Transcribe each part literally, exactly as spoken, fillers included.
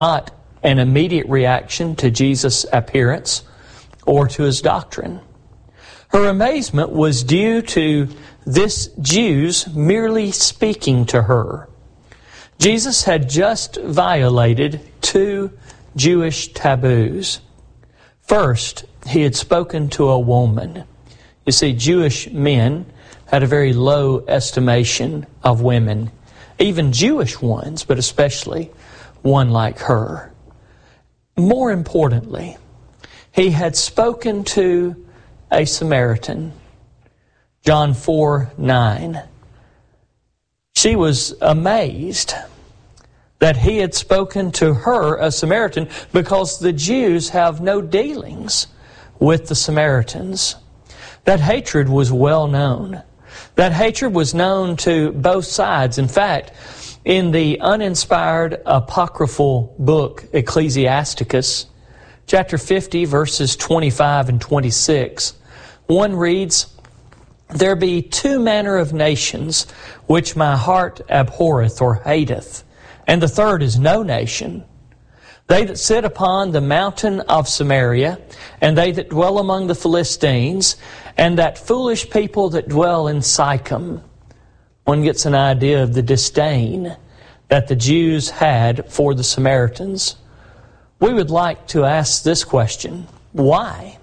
not an immediate reaction to Jesus' appearance or to his doctrine. Her amazement was due to this Jews merely speaking to her. Jesus had just violated two Jewish taboos. First, he had spoken to a woman. You see, Jewish men had a very low estimation of women, even Jewish ones, but especially one like her. More importantly, he had spoken to a Samaritan. John four nine. She was amazed that he had spoken to her, a Samaritan, because the Jews have no dealings with the Samaritans. That hatred was well known. That hatred was known to both sides. In fact, in the uninspired apocryphal book Ecclesiasticus, chapter fifty, verses twenty-five and twenty-six, one reads, "There be two manner of nations which my heart abhorreth or hateth, and the third is no nation. They that sit upon the mountain of Samaria, and they that dwell among the Philistines, and that foolish people that dwell in Sychem." One gets an idea of the disdain that the Jews had for the Samaritans. We would like to ask this question: why?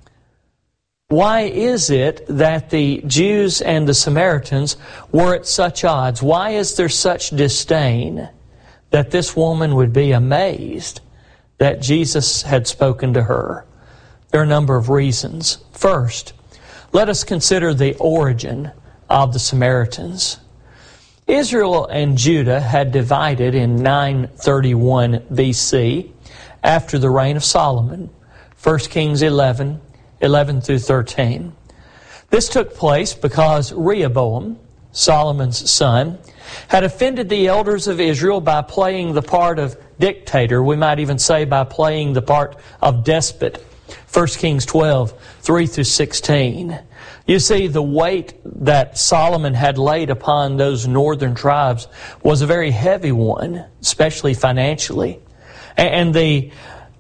Why is it that the Jews and the Samaritans were at such odds? Why is there such disdain that this woman would be amazed that Jesus had spoken to her? There are a number of reasons. First, let us consider the origin of the Samaritans. Israel and Judah had divided in nine thirty-one B C after the reign of Solomon, First Kings eleven, eleven through thirteen. This took place because Rehoboam, Solomon's son, had offended the elders of Israel by playing the part of dictator. We might even say by playing the part of despot. First Kings twelve, three through sixteen. You see, the weight that Solomon had laid upon those northern tribes was a very heavy one, especially financially. And the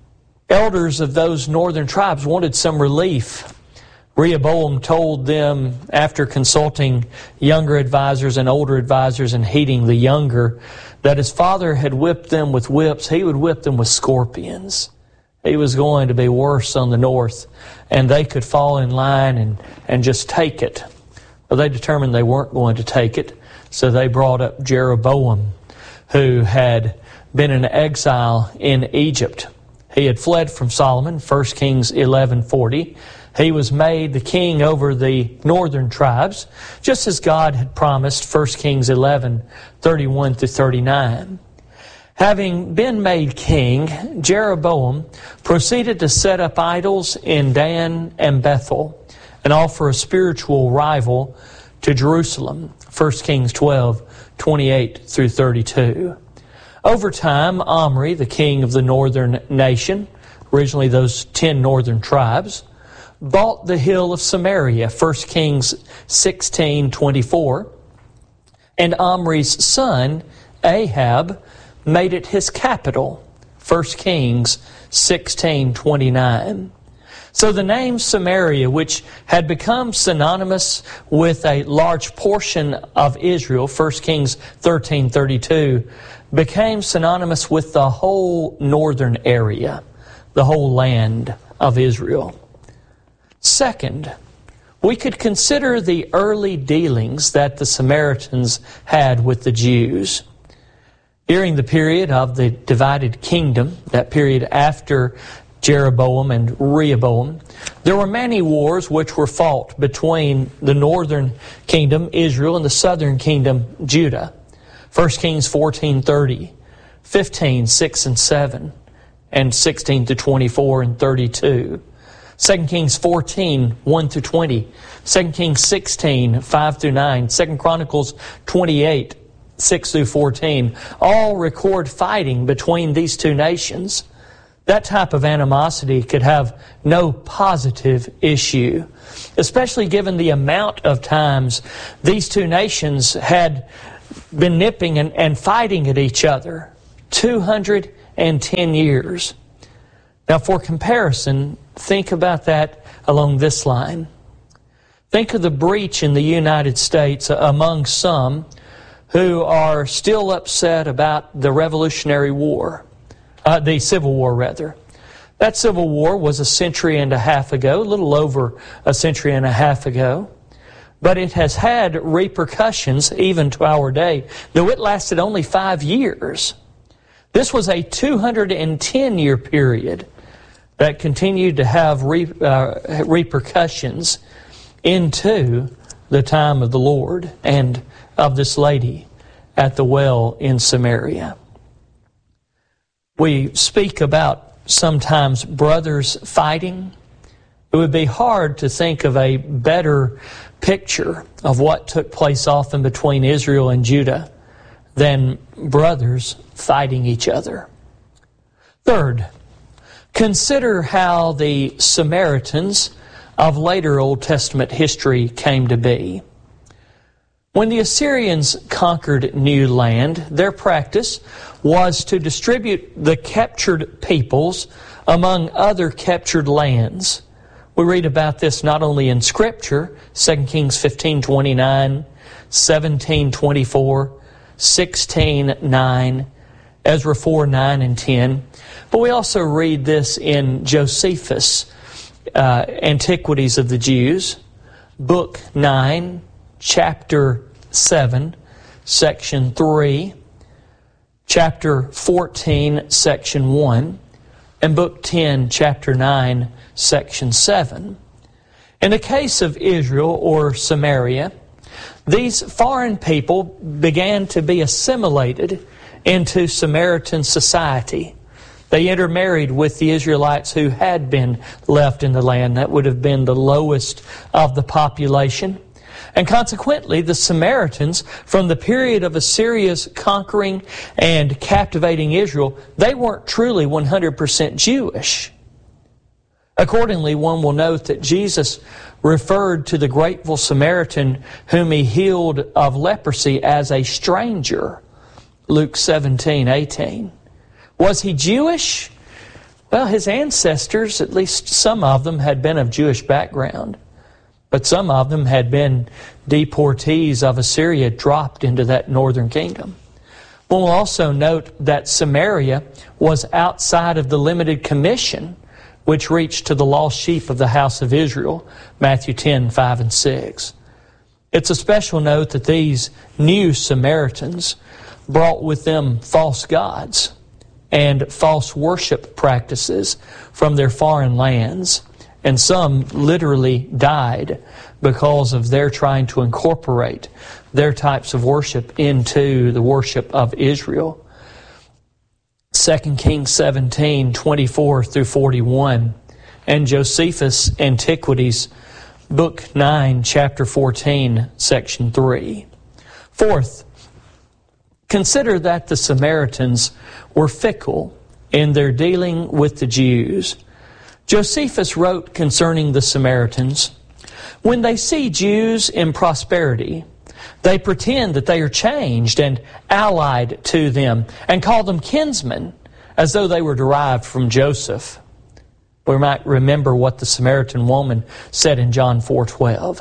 elders of those northern tribes wanted some relief. Rehoboam told them, after consulting younger advisors and older advisors and heeding the younger, that his father had whipped them with whips, he would whip them with scorpions. He was going to be worse on the north, and they could fall in line and, and just take it. Well, they determined they weren't going to take it, so they brought up Jeroboam, who had been in exile in Egypt. He had fled from Solomon, First Kings eleven forty. He was made the king over the northern tribes, just as God had promised, First Kings eleven thirty-one through thirty-nine. Having been made king, Jeroboam proceeded to set up idols in Dan and Bethel and offer a spiritual rival to Jerusalem, First Kings twelve twenty-eight through thirty-two. Over time, Omri, the king of the northern nation, originally those ten northern tribes, bought the hill of Samaria, First Kings sixteen twenty-four, and Omri's son, Ahab, made it his capital, First Kings sixteen twenty-nine. So the name Samaria, which had become synonymous with a large portion of Israel, First Kings thirteen thirty-two, became synonymous with the whole northern area, the whole land of Israel. Second, we could consider the early dealings that the Samaritans had with the Jews. During the period of the divided kingdom, that period after Jeroboam and Rehoboam, there were many wars which were fought between the northern kingdom, Israel, and the southern kingdom, Judah. First Kings fourteen thirty, fifteen, six and seven, and sixteen to twenty-four and thirty-two. Second Kings fourteen, one through twenty. Second Kings sixteen, five through nine. Second Chronicles twenty-eight, six through fourteen, all record fighting between these two nations. That type of animosity could have no positive issue, especially given the amount of times these two nations had been nipping and, and fighting at each other. two hundred ten years. Now, for comparison, think about that along this line. Think of the breach in the United States among some who are still upset about the Revolutionary War, uh, the Civil War, rather. That Civil War was a century and a half ago, a little over a century and a half ago. But it has had repercussions even to our day, though it lasted only five years. This was a two hundred ten year period that continued to have re, uh, repercussions into the time of the Lord and of this lady at the well in Samaria. We speak about sometimes brothers fighting. It would be hard to think of a better picture of what took place often between Israel and Judah than brothers fighting each other. Third, consider how the Samaritans of later Old Testament history came to be. When the Assyrians conquered new land, their practice was to distribute the captured peoples among other captured lands. We read about this not only in Scripture, Second Kings fifteen twenty-nine, seventeen twenty-four, sixteen nine, Ezra four nine and ten, but we also read this in Josephus' uh, Antiquities of the Jews, Book nine, Chapter seven, Section three, Chapter fourteen, Section one, and Book ten, Chapter nine, Section seven. In the case of Israel or Samaria, these foreign people began to be assimilated into Samaritan society. They intermarried with the Israelites who had been left in the land. That would have been the lowest of the population. And consequently, the Samaritans, from the period of Assyria's conquering and captivating Israel, they weren't truly one hundred percent Jewish. Accordingly, one will note that Jesus referred to the grateful Samaritan whom he healed of leprosy as a stranger. Luke seventeen eighteen. Was he Jewish? Well, his ancestors, at least some of them, had been of Jewish background. But some of them had been deportees of Assyria dropped into that northern kingdom. We'll also note that Samaria was outside of the limited commission which reached to the lost sheep of the house of Israel, Matthew ten five and six. It's a special note that these new Samaritans brought with them false gods and false worship practices from their foreign lands. And some literally died because of their trying to incorporate their types of worship into the worship of Israel. Second Kings seventeen, twenty-four through forty-one, and Josephus' Antiquities, Book nine, Chapter fourteen, Section three. Fourth, consider that the Samaritans were fickle in their dealing with the Jews. Josephus wrote concerning the Samaritans, when they see Jews in prosperity, they pretend that they are changed and allied to them and call them kinsmen as though they were derived from Joseph. We might remember what the Samaritan woman said in John four twelve.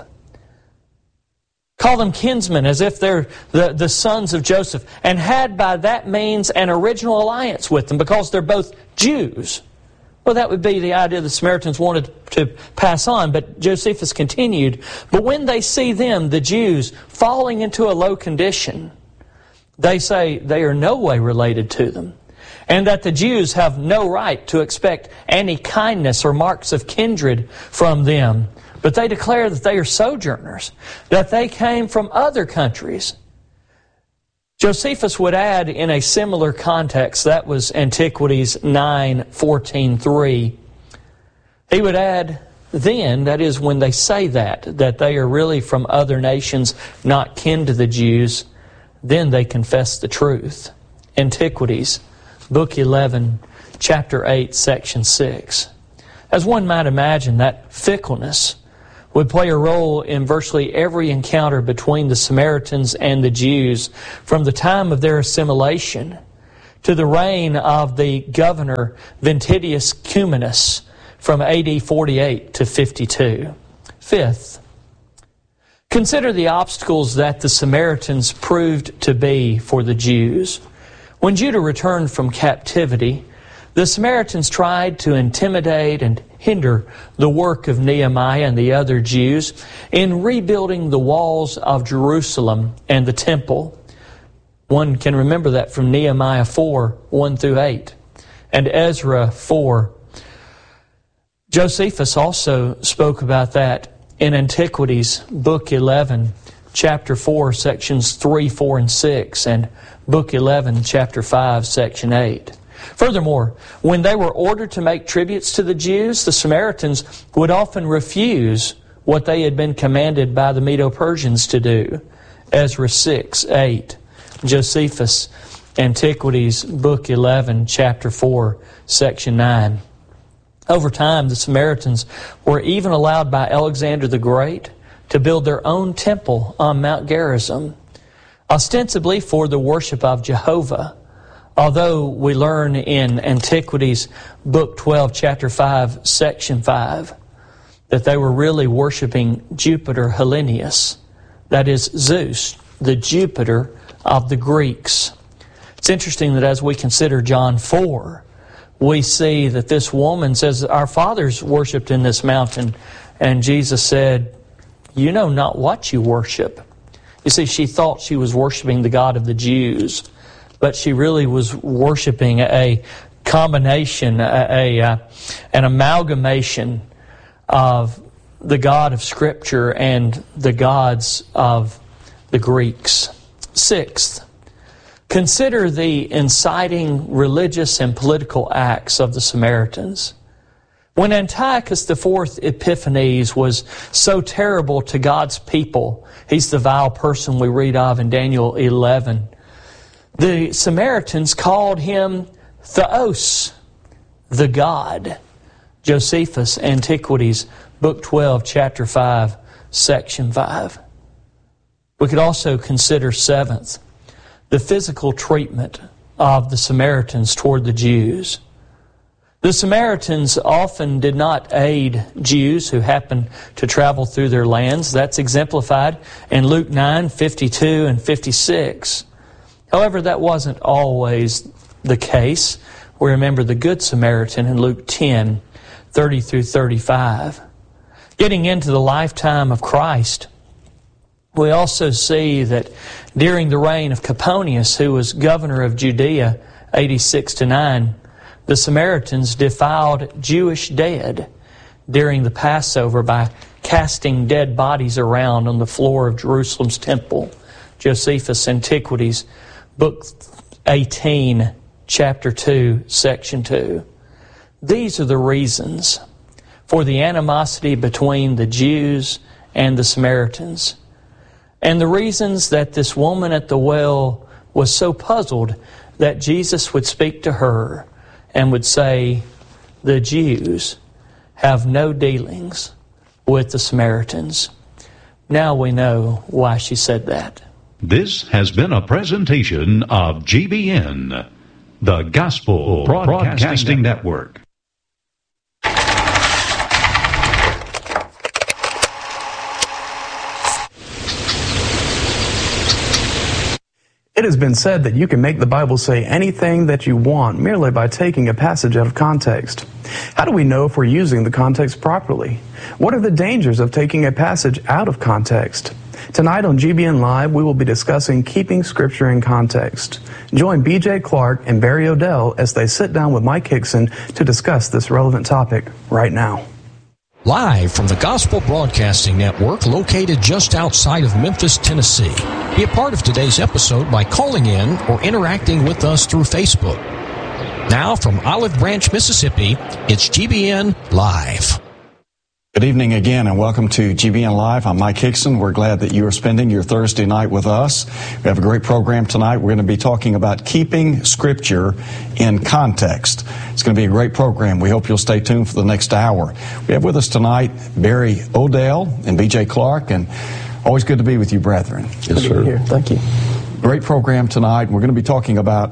Call them kinsmen as if they're the, the sons of Joseph, and had by that means an original alliance with them because they're both Jews. Well, that would be the idea the Samaritans wanted to pass on, but Josephus continued, but when they see them, the Jews, falling into a low condition, they say they are no way related to them, and that the Jews have no right to expect any kindness or marks of kindred from them, but they declare that they are sojourners, that they came from other countries. Josephus would add in a similar context, that was Antiquities nine fourteen three. He would add then, that is when they say that, that they are really from other nations not kin to the Jews, then they confess the truth. Antiquities, Book eleven, Chapter eight, Section six. As one might imagine, that fickleness would play a role in virtually every encounter between the Samaritans and the Jews from the time of their assimilation to the reign of the governor Ventidius Cumanus from A D forty-eight to fifty-two. Fifth, consider the obstacles that the Samaritans proved to be for the Jews. When Judah returned from captivity, the Samaritans tried to intimidate and hinder the work of Nehemiah and the other Jews in rebuilding the walls of Jerusalem and the temple. One can remember that from Nehemiah four, one through eight, and Ezra four. Josephus also spoke about that in Antiquities, Book eleven, Chapter four, Sections three, four, and six, and Book eleven, Chapter five, Section eight. Furthermore, when they were ordered to make tributes to the Jews, the Samaritans would often refuse what they had been commanded by the Medo-Persians to do. Ezra six, eight. Josephus, Antiquities, Book eleven, Chapter four, Section nine. Over time, the Samaritans were even allowed by Alexander the Great to build their own temple on Mount Gerizim, ostensibly for the worship of Jehovah, although we learn in Antiquities, Book twelve, Chapter five, Section five, that they were really worshiping Jupiter Hellenius, that is Zeus, the Jupiter of the Greeks. It's interesting that as we consider John four, we see that this woman says, our fathers worshipped in this mountain, and Jesus said, you know not what you worship. You see, she thought she was worshiping the God of the Jews, but she really was worshiping a combination, a, a an amalgamation of the God of Scripture and the gods of the Greeks. Sixth, consider the inciting religious and political acts of the Samaritans. When Antiochus the Fourth Epiphanes was so terrible to God's people, he's the vile person we read of in Daniel eleven, the Samaritans called him Theos, the God. Josephus, Antiquities, Book twelve, Chapter five, Section five. We could also consider, seventh, the physical treatment of the Samaritans toward the Jews. The Samaritans often did not aid Jews who happened to travel through their lands. That's exemplified in Luke nine, fifty-two and fifty-six. However, that wasn't always the case. We remember the Good Samaritan in Luke ten, thirty through thirty-five. Getting into the lifetime of Christ, we also see that during the reign of Coponius, who was governor of Judea, eighty-six to nine, the Samaritans defiled Jewish dead during the Passover by casting dead bodies around on the floor of Jerusalem's temple. Josephus, Antiquities, Book eighteen, Chapter two, Section two. These are the reasons for the animosity between the Jews and the Samaritans, and the reasons that this woman at the well was so puzzled that Jesus would speak to her and would say, the Jews have no dealings with the Samaritans. Now we know why she said that. This has been a presentation of G B N, the Gospel Broadcasting, Broadcasting Network. It has been said that you can make the Bible say anything that you want merely by taking a passage out of context. How do we know if we're using the context properly? What are the dangers of taking a passage out of context? Tonight on G B N Live, we will be discussing keeping Scripture in context. Join B J Clark and Barry Odell as they sit down with Mike Hickson to discuss this relevant topic right now. Live from the Gospel Broadcasting Network, located just outside of Memphis, Tennessee. Be a part of today's episode by calling in or interacting with us through Facebook. Now from Olive Branch, Mississippi, it's G B N Live. Good evening again, and welcome to G B N Live. I'm Mike Hickson. We're glad that you are spending your Thursday night with us. We have a great program tonight. We're going to be talking about keeping Scripture in context. It's going to be a great program. We hope you'll stay tuned for the next hour. We have with us tonight Barry Odell and B J Clark, and always good to be with you, brethren. Yes, sir. Here. Thank you. Great program tonight. We're going to be talking about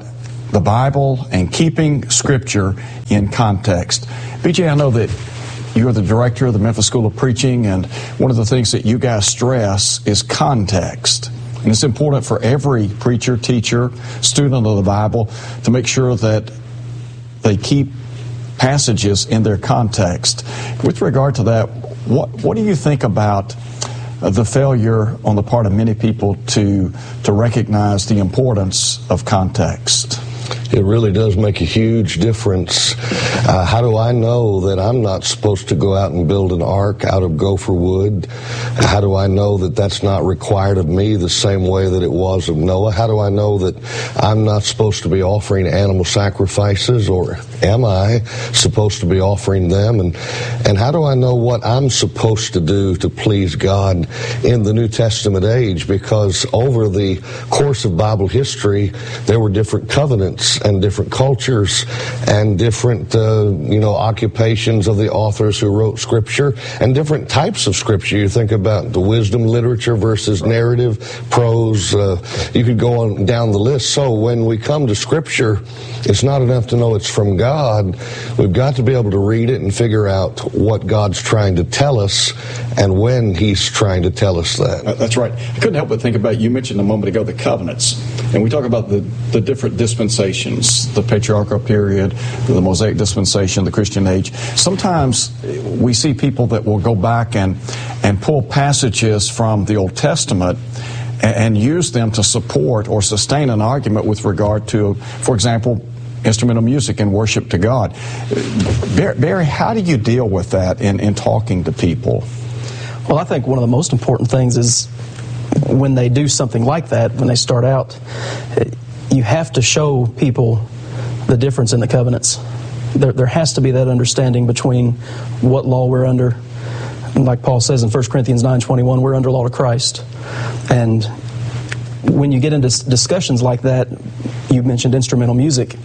the Bible and keeping Scripture in context. B J, I know that you're the director of the Memphis School of Preaching, and one of the things that you guys stress is context. And it's important for every preacher, teacher, student of the Bible to make sure that they keep passages in their context. With regard to that, what what do you think about the failure on the part of many people to to recognize the importance of context? It really does make a huge difference. Uh, how do I know that I'm not supposed to go out and build an ark out of gopher wood? How do I know that that's not required of me the same way that it was of Noah? How do I know that I'm not supposed to be offering animal sacrifices, or am I supposed to be offering them? And and how do I know what I'm supposed to do to please God in the New Testament age? Because over the course of Bible history, there were different covenants and different cultures and different, uh, you know, occupations of the authors who wrote Scripture and different types of Scripture. You think about the wisdom literature versus narrative, prose. Uh, you could go on down the list. So when we come to Scripture, it's not enough to know it's from God. We've got to be able to read it and figure out what God's trying to tell us and when He's trying to tell us that. That's right. I couldn't help but think about, you mentioned a moment ago the covenants. And we talk about the, the different dispensations, the patriarchal period, the Mosaic dispensation, the Christian age. Sometimes we see people that will go back and, and pull passages from the Old Testament and, and use them to support or sustain an argument with regard to, for example, instrumental music and worship to God. Barry, how do you deal with that in, in talking to people? Well, I think one of the most important things is when they do something like that, when they start out, you have to show people the difference in the covenants. There, there has to be that understanding between what law we're under. And like Paul says in First Corinthians nine twenty-one, we're under law to Christ. And when you get into discussions like that, you mentioned instrumental music.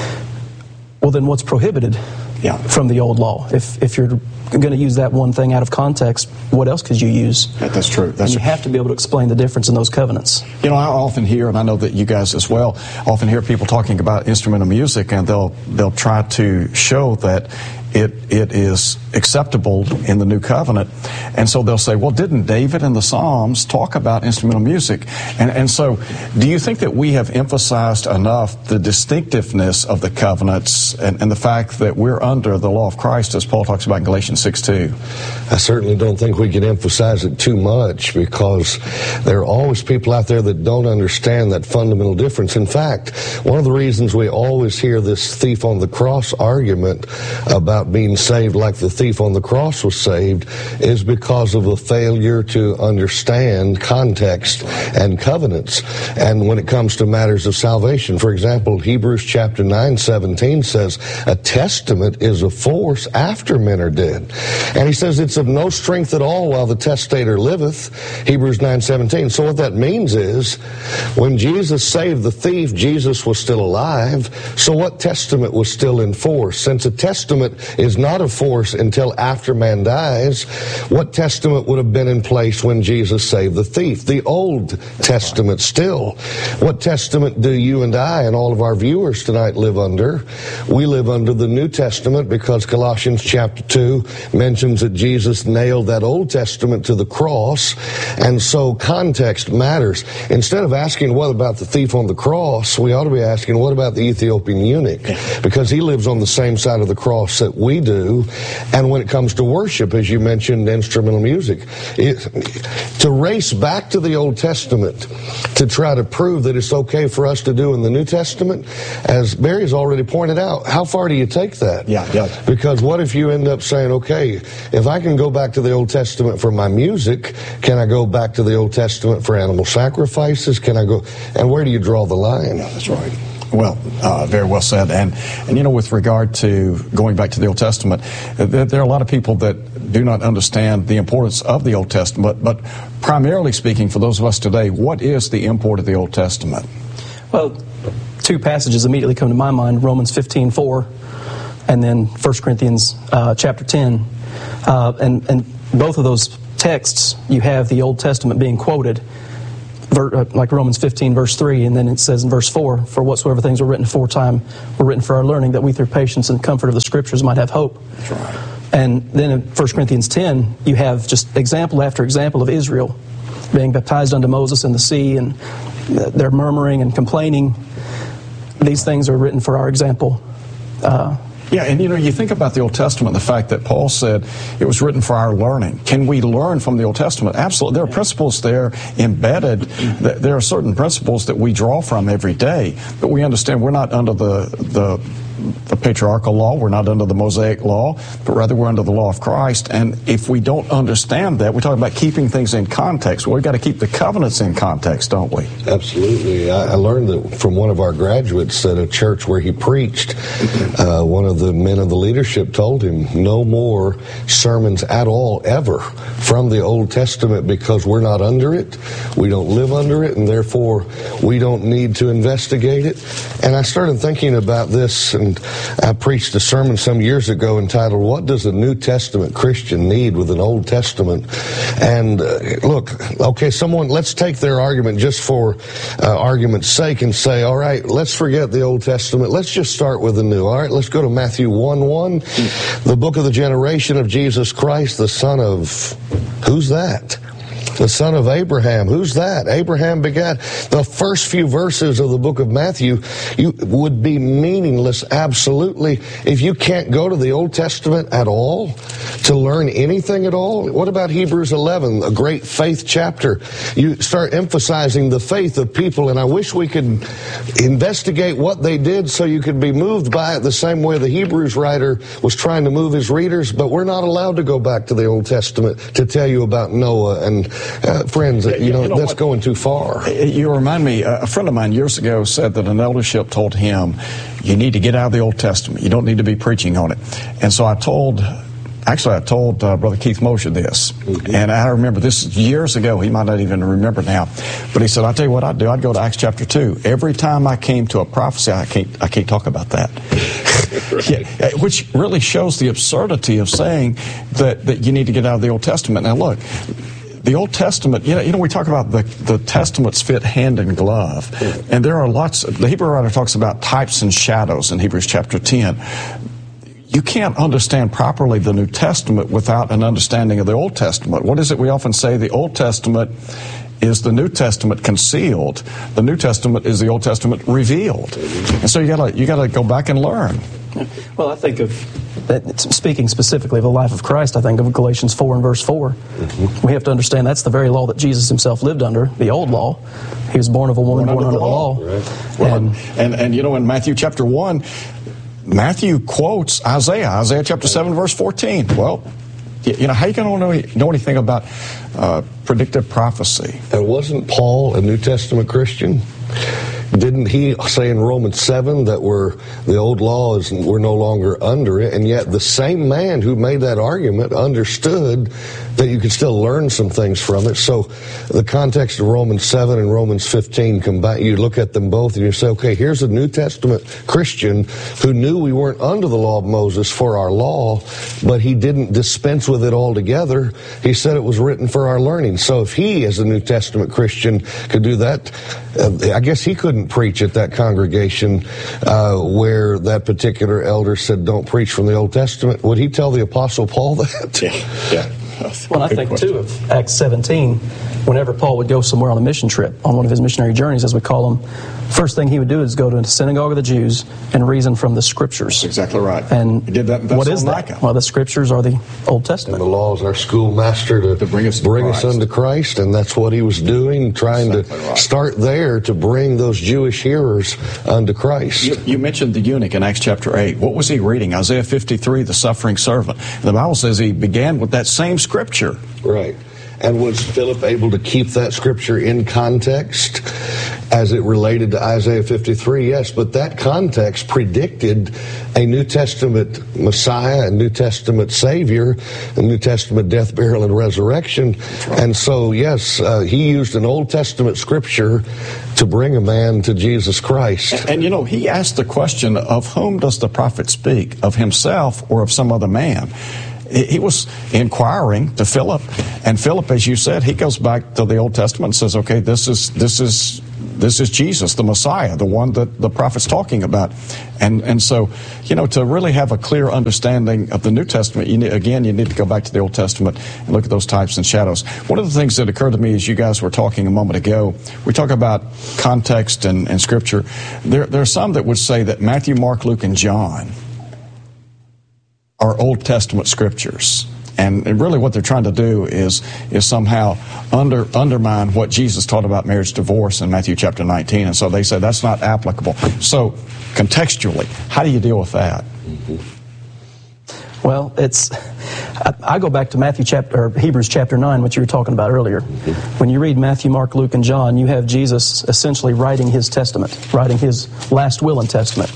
Well, then what's prohibited yeah. from the old law? If if you're going to use that one thing out of context, what else could you use? That, that's true. That's and you have to be able to explain the difference in those covenants. You know, I often hear, and I know that you guys as well, often hear people talking about instrumental music, and they'll they'll try to show that it it is acceptable in the New Covenant. And so they'll say, well, didn't David in the Psalms talk about instrumental music? And and so do you think that we have emphasized enough the distinctiveness of the covenants and, and the fact that we're under the law of Christ, as Paul talks about in Galatians six two? I certainly don't think we can emphasize it too much, because there are always people out there that don't understand that fundamental difference. In fact, one of the reasons we always hear this thief on the cross argument about being saved like the thief on the cross was saved is because of a failure to understand context and covenants. And when it comes to matters of salvation, for example, Hebrews chapter nine seventeen says, a testament is a force after men are dead. And he says it's of no strength at all while the testator liveth, Hebrews nine seventeen. So what that means is, when Jesus saved the thief, Jesus was still alive. So what testament was still in force? Since a testament is not a force until after man dies, what testament would have been in place when Jesus saved the thief? The Old Testament still. What testament do you and I and all of our viewers tonight live under? We live under the New Testament, because Colossians chapter two mentions that Jesus nailed that Old Testament to the cross, and so context matters. Instead of asking what about the thief on the cross, we ought to be asking what about the Ethiopian eunuch, because he lives on the same side of the cross that we do. And when it comes to worship, as you mentioned, instrumental music, it, to race back to the Old Testament to try to prove that it's okay for us to do in the New Testament, as Barry's already pointed out, how far do you take that? Yeah, yeah. Because what if you end up saying, okay, if I can go back to the Old Testament for my music, can I go back to the Old Testament for animal sacrifices? Can I go, and where do you draw the line? Yeah, that's right. Well, uh, very well said. And, and, you know, with regard to going back to the Old Testament, there, there are a lot of people that do not understand the importance of the Old Testament. But primarily speaking, for those of us today, what is the import of the Old Testament? Well, two passages immediately come to my mind, Romans fifteen four, and then First Corinthians uh, chapter ten. Uh, and, and both of those texts, you have the Old Testament being quoted. like Romans fifteen, verse three, and then it says in verse four, for whatsoever things were written aforetime were written for our learning, that we through patience and comfort of the Scriptures might have hope. That's right. And then in First Corinthians ten, you have just example after example of Israel being baptized unto Moses in the sea, and they're murmuring and complaining. These things are written for our example. Uh, Yeah, and you know, you think about the Old Testament, the fact that Paul said it was written for our learning. Can we learn from the Old Testament? Absolutely. There are principles there embedded. There are certain principles that we draw from every day, but we understand we're not under the the the patriarchal law, we're not under the Mosaic law, but rather we're under the law of Christ. And if we don't understand that, we talk about keeping things in context. Well, we've got to keep the covenants in context, don't we? Absolutely. I, I learned that from one of our graduates at a church where he preached. Uh, one of the men of the leadership told him, no more sermons at all, ever, from the Old Testament, because we're not under it, we don't live under it, and therefore we don't need to investigate it. And I started thinking about this, and I preached a sermon some years ago entitled, What Does a New Testament Christian Need with an Old Testament? And uh, look, okay, someone, let's take their argument just for uh, argument's sake and say, all right, let's forget the Old Testament. Let's just start with the New. All right, let's go to Matthew one one, the book of the generation of Jesus Christ, the son of, who's that? The son of Abraham. Who's that? Abraham begat. The first few verses of the book of Matthew you, would be meaningless, absolutely, if you can't go to the Old Testament at all to learn anything at all. What about Hebrews eleven, a great faith chapter? You start emphasizing the faith of people, and I wish we could investigate what they did so you could be moved by it the same way the Hebrews writer was trying to move his readers, but we're not allowed to go back to the Old Testament to tell you about Noah and Uh, friends, you know, you know that's what, going too far. You remind me, a friend of mine years ago said that an eldership told him, you need to get out of the Old Testament. You don't need to be preaching on it. And so I told, actually I told uh, Brother Keith Mosher this. Mm-hmm. And I remember this years ago. He might not even remember now. But he said, I'll tell you what I'd do. I'd go to Acts chapter two. Every time I came to a prophecy, I can't, I can't talk about that. Yeah, which really shows the absurdity of saying that, that you need to get out of the Old Testament. Now look, the Old Testament, you know, you know, we talk about the, the Testaments fit hand in glove. And there are lots, the Hebrew writer talks about types and shadows in Hebrews chapter ten. You can't understand properly the New Testament without an understanding of the Old Testament. What is it we often say? The Old Testament is the New Testament concealed. The New Testament is the Old Testament revealed. And so you gotta, you gotta go back and learn. Well, I think of, speaking specifically of the life of Christ, I think of Galatians four and verse four. Mm-hmm. We have to understand that's the very law that Jesus himself lived under, the old law. He was born of a woman, born, born under the law. law. Right. Well, and, and, and, you know, in Matthew chapter one, Matthew quotes Isaiah, Isaiah chapter seven, verse fourteen. Well, you know, how are you going to know, know anything about uh, predictive prophecy? And wasn't Paul a New Testament Christian? Didn't he say in Romans seven that we're, the old law is, we're no longer under it, and yet the same man who made that argument understood that you could still learn some things from it. So the context of Romans seven and Romans fifteen combine, you look at them both and you say, okay, here's a New Testament Christian who knew we weren't under the law of Moses for our law, but he didn't dispense with it altogether. He said it was written for our learning. So if he, as a New Testament Christian, could do that, uh, I guess he couldn't preach at that congregation uh, where that particular elder said, don't preach from the Old Testament. Would he tell the Apostle Paul that? Yeah, yeah. Well, I think, question. too, of Acts seventeen, whenever Paul would go somewhere on a mission trip, on one of his missionary journeys, as we call them, first thing he would do is go to the synagogue of the Jews and reason from the Scriptures. That's exactly right. And he did that in what is that? Well, the Scriptures are the Old Testament. And the law is our schoolmaster to, to bring, us, to bring us unto Christ, and that's what he was doing, trying exactly to right. start there to bring those Jewish hearers unto Christ. You, you mentioned the eunuch in Acts chapter eight. What was he reading? Isaiah fifty-three, the suffering servant. And the Bible says he began with that same Scripture. Right. And was Philip able to keep that Scripture in context as it related to Isaiah fifty-three? Yes, but that context predicted a New Testament Messiah, a New Testament Savior, a New Testament death, burial, and resurrection. Right. And so, yes, uh, he used an Old Testament Scripture to bring a man to Jesus Christ. And, and, you know, he asked the question, of whom does the prophet speak, of himself or of some other man? he was inquiring to Philip, and Philip, as you said, he goes back to the Old Testament and says, okay, this is this is this is Jesus, the Messiah, the one that the prophet's talking about. And and so, you know, to really have a clear understanding of the New Testament, you need, again, you need to go back to the Old Testament and look at those types and shadows. One of the things that occurred to me as you guys were talking a moment ago, we talk about context and, and Scripture. There, there are some that would say that Matthew, Mark, Luke, and John are Old Testament Scriptures. And, and really what they're trying to do is is somehow under undermine what Jesus taught about marriage divorce in Matthew chapter nineteen. And so they say that's not applicable. So contextually, how do you deal with that? Mm-hmm. Well, it's I, I go back to Matthew chapter or Hebrews chapter nine, what you were talking about earlier. Mm-hmm. When you read Matthew, Mark, Luke, and John, you have Jesus essentially writing his testament, writing his last will and testament.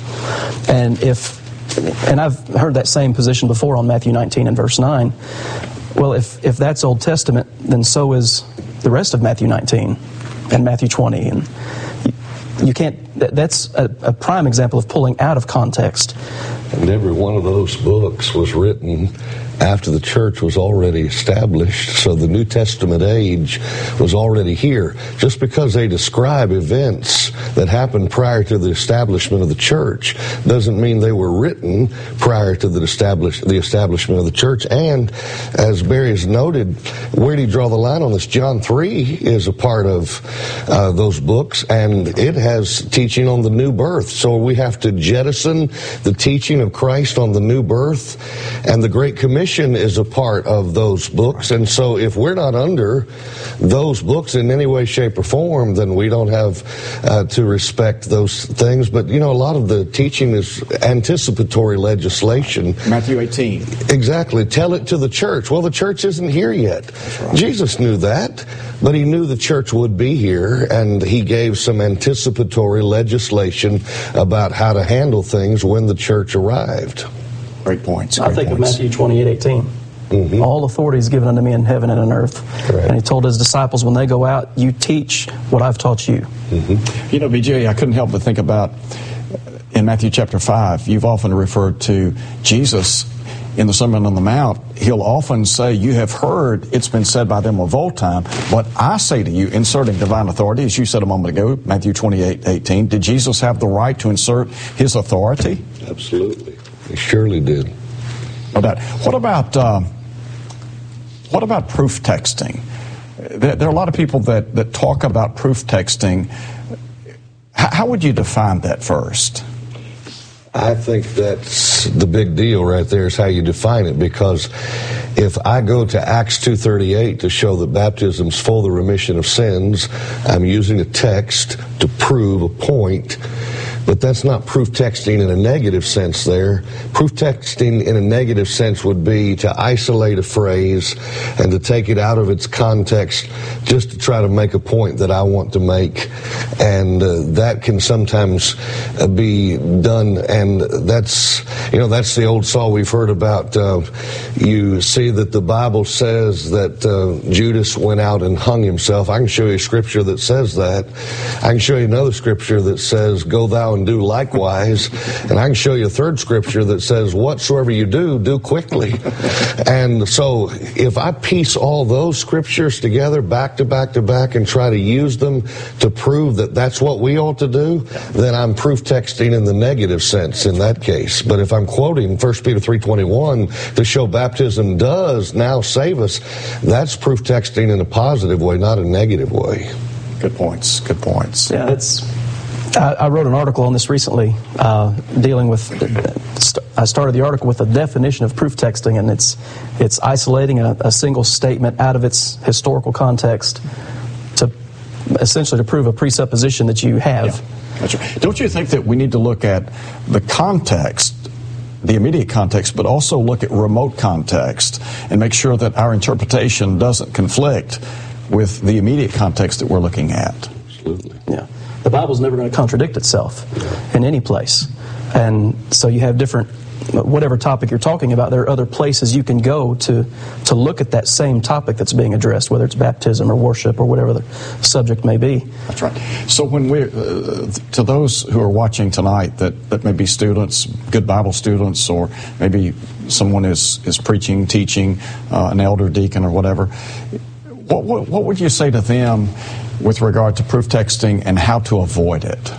And if And I've heard that same position before on Matthew nineteen and verse nine. Well, if, if that's Old Testament, then so is the rest of Matthew nineteen and Matthew twenty. And you, you can't, that, that's a, a prime example of pulling out of context. And every one of those books was written after the church was already established, so the New Testament age was already here. Just because they describe events that happened prior to the establishment of the church doesn't mean they were written prior to the, establish, the establishment of the church. And as Barry has noted, where do you draw the line on this? John three is a part of uh, those books, and it has teaching on the new birth. So we have to jettison the teaching of Christ on the new birth, and the Great Commission is a part of those books. And so if we're not under those books in any way, shape, or form, then we don't have uh, to respect those things. But, you know, a lot of the teaching is anticipatory legislation. Matthew eighteen. Exactly. Tell it to the church. Well, the church isn't here yet. Right. Jesus knew that, but he knew the church would be here, and he gave some anticipatory legislation about how to handle things when the church arrived. Great points. Great I think points. of Matthew twenty-eight eighteen. Mm-hmm. All authority is given unto me in heaven and on earth. Correct. And he told his disciples, when they go out, you teach what I've taught you. Mm-hmm. You know, B J, I couldn't help but think about in Matthew chapter five, you've often referred to Jesus in the Sermon on the Mount. He'll often say, you have heard it's been said by them of old time, but I say to you, inserting divine authority, as you said a moment ago, Matthew twenty-eight eighteen, did Jesus have the right to insert his authority? Absolutely. He surely did. No doubt. What about um, what about proof texting? There, there are a lot of people that, that talk about proof texting. How, how would you define that first? I think that's the big deal right there, is how you define it, because if I go to Acts two thirty-eight to show that baptism's for the remission of sins, I'm using a text to prove a point. But that's not proof texting in a negative sense there. Proof texting in a negative sense would be to isolate a phrase and to take it out of its context just to try to make a point that I want to make. And uh, that can sometimes uh, be done, and that's, you know, that's the old saw we've heard about. Uh, you see that the Bible says that uh, Judas went out and hung himself. I can show you a scripture that says that. I can show you another scripture that says, go thou and do likewise. And I can show you a third scripture that says, whatsoever you do, do quickly. And so if I piece all those scriptures together back to back to back and try to use them to prove that that's what we ought to do, then I'm proof texting in the negative sense in that case. But if I'm quoting First Peter three twenty-one to show baptism does now save us, that's proof texting in a positive way, not a negative way. Good points. Good points. Yeah, it's. I, I wrote an article on this recently, uh, dealing with. I started the article with a definition of proof texting, and it's it's isolating a, a single statement out of its historical context to essentially to prove a presupposition that you have. Yeah, that's right. Don't you think that we need to look at the context, the immediate context, but also look at remote context and make sure that our interpretation doesn't conflict with the immediate context that we're looking at? Absolutely. Yeah. The Bible's never going to contradict itself in any place. And so you have different whatever topic you're talking about, there are other places you can go to to look at that same topic that's being addressed, whether it's baptism or worship or whatever the subject may be. That's right. So when we, uh, to those who are watching tonight that, that may be students, good Bible students, or maybe someone is, is preaching, teaching, uh, an elder, deacon, or whatever, what, what, what would you say to them with regard to proof texting and how to avoid it?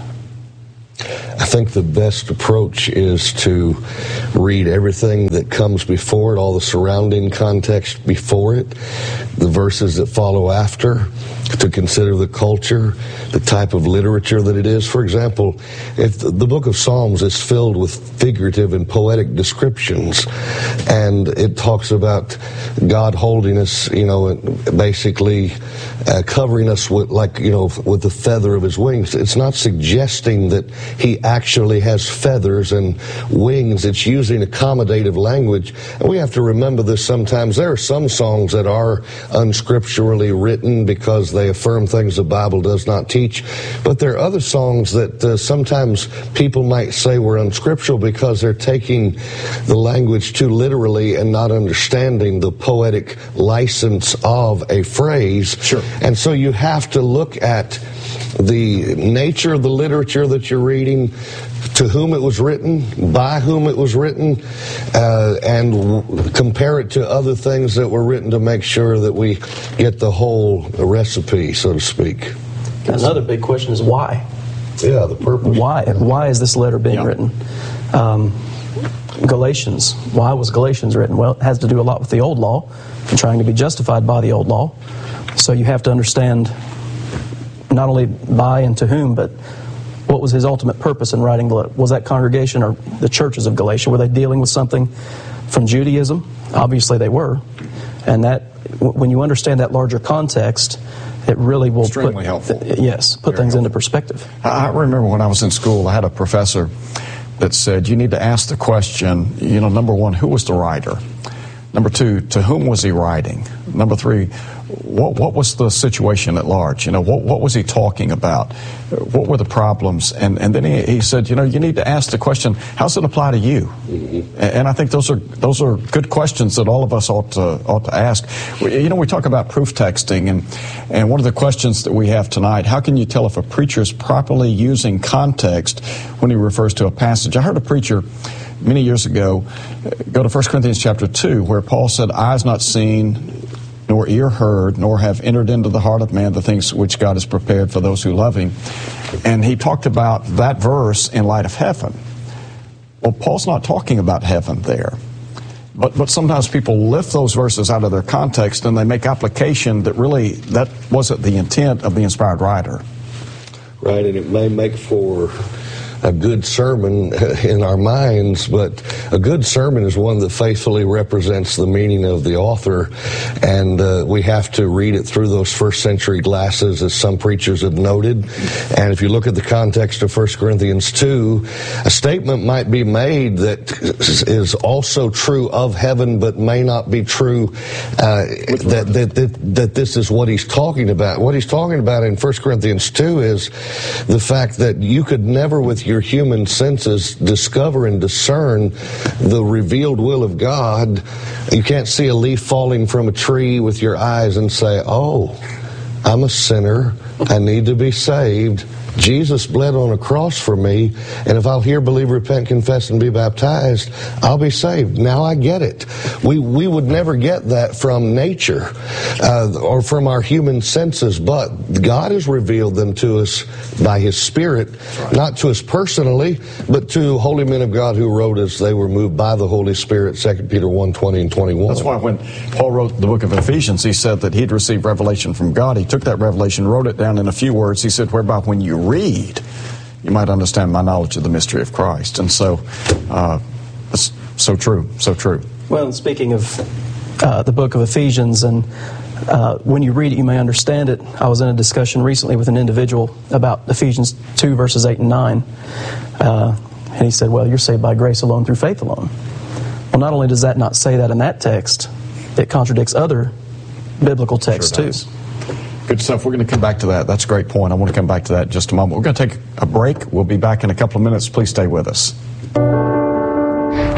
I think the best approach is to read everything that comes before it, all the surrounding context before it, the verses that follow after, to consider the culture, the type of literature that it is. For example, if the book of Psalms is filled with figurative and poetic descriptions, and it talks about God holding us, you know, basically uh, covering us with, like, you know, with the feather of his wings. It's not suggesting that he actually has feathers and wings. It's using accommodative language. And we have to remember this sometimes. There are some songs that are unscripturally written because they affirm things the Bible does not teach. But there are other songs that uh, sometimes people might say were unscriptural because they're taking the language too literally and not understanding the poetic license of a phrase. Sure. And so you have to look at the nature of the literature that you're reading, to whom it was written, by whom it was written, uh, and w- compare it to other things that were written to make sure that we get the whole recipe, so to speak. Another big question is why? Yeah, the purpose. Why? Why is this letter being yeah. written? Um, Galatians. Why was Galatians written? Well, it has to do a lot with the old law and trying to be justified by the old law. So you have to understand not only by and to whom, but what was his ultimate purpose in writing the letter? Was that congregation or the churches of Galatia, were they dealing with something from Judaism? Obviously they were. And that, when you understand that larger context, it really will extremely put, helpful. Th- yes, put Very things helpful. into perspective. I remember when I was in school, I had a professor that said you need to ask the question, you know, number one, who was the writer? Number two, to whom was he writing? Number three, what, what was the situation at large? You know, what, what was he talking about? What were the problems? And and then he, he said, you know, you need to ask the question, how does it apply to you? Mm-hmm. And I think those are those are good questions that all of us ought to ought to ask. You know, we talk about proof texting, and and one of the questions that we have tonight: how can you tell if a preacher is properly using context when he refers to a passage? I heard a preacher many years ago go to First Corinthians chapter two, where Paul said, "Eyes not seen, nor ear heard, nor have entered into the heart of man the things which God has prepared for those who love him." And he talked about that verse in light of heaven. Well, Paul's not talking about heaven there. But but sometimes people lift those verses out of their context and they make application that really, that wasn't the intent of the inspired writer. Right, and it may make for a good sermon in our minds, but a good sermon is one that faithfully represents the meaning of the author, and uh, we have to read it through those first century glasses, as some preachers have noted. And if you look at the context of First Corinthians two, a statement might be made that is also true of heaven, but may not be true uh, that, that, that, that this is what he's talking about. What he's talking about in First Corinthians two is the fact that you could never, with your human senses, discover and discern the revealed will of God. You can't see a leaf falling from a tree with your eyes and say, "Oh, I'm a sinner. I need to be saved. Jesus bled on a cross for me, and if I'll hear, believe, repent, confess, and be baptized, I'll be saved." Now I get it. We we would never get that from nature uh, or from our human senses, but God has revealed them to us by His Spirit, right. Not to us personally, but to holy men of God who wrote us. They were moved by the Holy Spirit, Second Peter one, twenty and twenty-one. That's why when Paul wrote the book of Ephesians, he said that he'd received revelation from God. He took that revelation, wrote it down in a few words. He said, whereby when you read, you might understand my knowledge of the mystery of Christ. And so, uh, it's so true, so true. Well, speaking of uh, the book of Ephesians, and uh, when you read it, you may understand it. I was in a discussion recently with an individual about Ephesians two, verses eight and nine. Uh, and he said, well, you're saved by grace alone through faith alone. Well, not only does that not say that in that text, it contradicts other biblical texts Sure too. does. Good stuff. We're going to come back to that. That's a great point. I want to come back to that in just a moment. We're going to take a break. We'll be back in a couple of minutes. Please stay with us.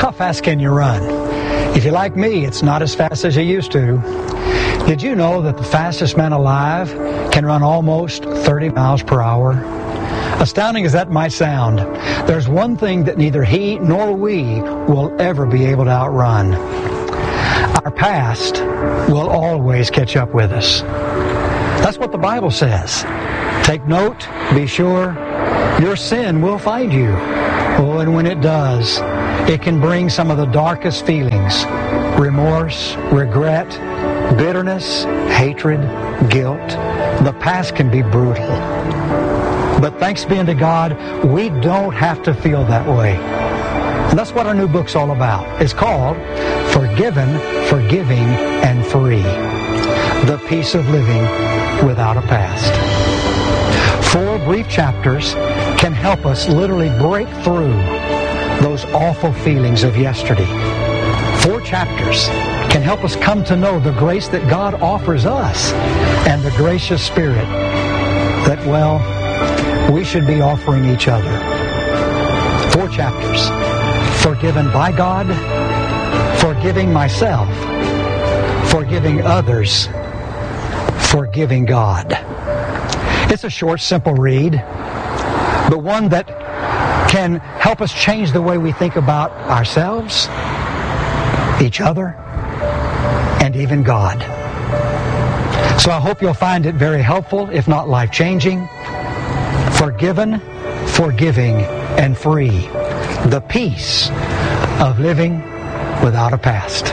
How fast can you run? If you're like me, it's not as fast as you used to. Did you know that the fastest man alive can run almost thirty miles per hour? Astounding as that might sound, there's one thing that neither he nor we will ever be able to outrun. Our past will always catch up with us. That's what the Bible says. Take note, be sure, your sin will find you. Oh, and when it does, it can bring some of the darkest feelings: remorse, regret, bitterness, hatred, guilt. The past can be brutal. But thanks be unto God, we don't have to feel that way. And that's what our new book's all about. It's called Forgiven, Forgiving, and Free. The Peace of Living Without a Past. Four brief chapters can help us literally break through those awful feelings of yesterday. Four chapters can help us come to know the grace that God offers us and the gracious Spirit that, well, we should be offering each other. Four chapters. Forgiven by God, forgiving myself, forgiving others, forgiving God. It's a short, simple read, but one that can help us change the way we think about ourselves, each other, and even God. So I hope you'll find it very helpful, if not life-changing. Forgiven, Forgiving, and Free. The peace of living without a past.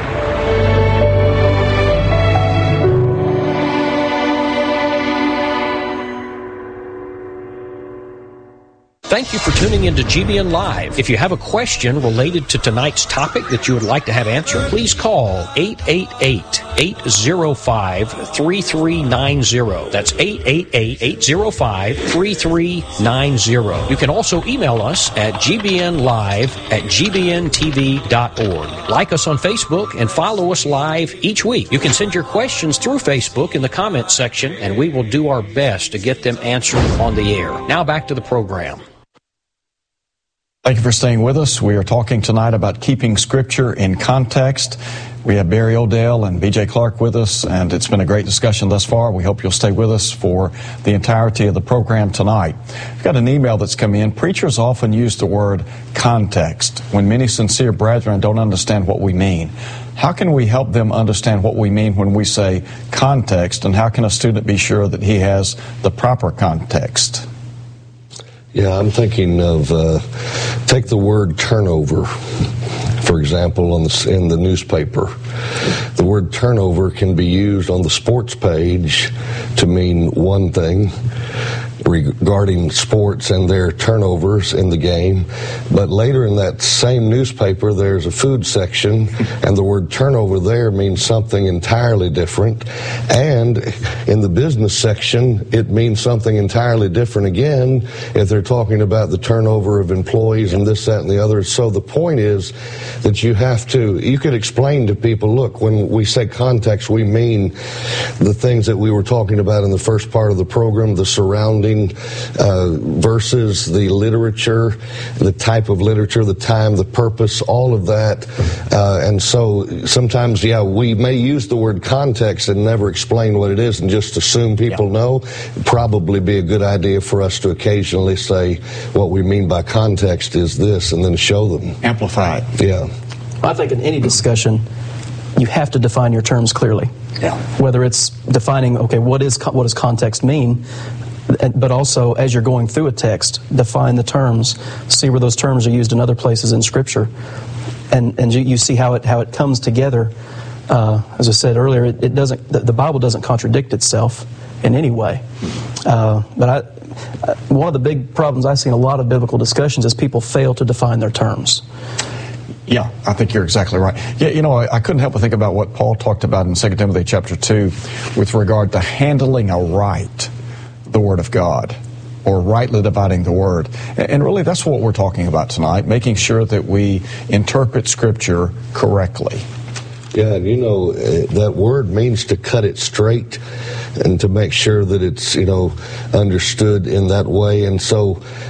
Thank you for tuning in to G B N Live. If you have a question related to tonight's topic that you would like to have answered, please call eight eight eight, eight zero five, three three nine zero. That's eight eight eight, eight zero five, three three nine zero. You can also email us at g b n live at g b n t v dot org. Like us on Facebook and follow us live each week. You can send your questions through Facebook in the comments section, and we will do our best to get them answered on the air. Now back to the program. Thank you for staying with us. We are talking tonight about keeping Scripture in context. We have Barry Odell and B J Clark with us, and it's been a great discussion thus far. We hope you'll stay with us for the entirety of the program tonight. We've got an email that's come in. Preachers often use the word context when many sincere brethren don't understand what we mean. How can we help them understand what we mean when we say context, and how can a student be sure that he has the proper context? Yeah, I'm thinking of, uh, take the word turnover, for example, on the, in the newspaper. The word turnover can be used on the sports page to mean one thing regarding sports and their turnovers in the game, but later in that same newspaper there's a food section, and the word turnover there means something entirely different, and in the business section it means something entirely different again if they're talking about the turnover of employees and this, that, and the other. So the point is that you have to, you could explain to people, look, when we say context, we mean the things that we were talking about in the first part of the program, the surrounding Uh, versus the literature, the type of literature, the time, the purpose, all of that. Uh, and so sometimes, yeah, we may use the word context and never explain what it is and just assume people yeah. know. It'd probably be a good idea for us to occasionally say what we mean by context is this, and then show them. Amplify it. Yeah. I think in any discussion, you have to define your terms clearly. Yeah. Whether it's defining, okay, what is what does context mean? But also, as you're going through a text, define the terms. See where those terms are used in other places in Scripture, and and you, you see how it how it comes together. Uh, as I said earlier, it, it doesn't. The, the Bible doesn't contradict itself in any way. Uh, but I, one of the big problems I see in a lot of biblical discussions is people fail to define their terms. Yeah, I think you're exactly right. Yeah, you know, I, I couldn't help but think about what Paul talked about in Second Timothy chapter two with regard to handling aright the Word of God, or rightly dividing the Word. And really, that's what we're talking about tonight, making sure that we interpret Scripture correctly. Yeah, and you know, that word means to cut it straight and to make sure that it's, you know, understood in that way. And so